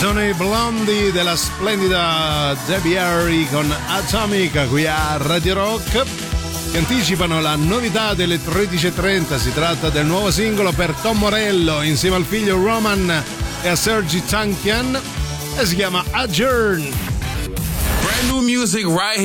Sono i Blondie della splendida Debbie Harry con Atomic qui a Radio Rock, che anticipano la novità delle 13.30. Si tratta del nuovo singolo per Tom Morello insieme al figlio Roman e a Sergi Tankian e si chiama Adjourn. Brand new music right here.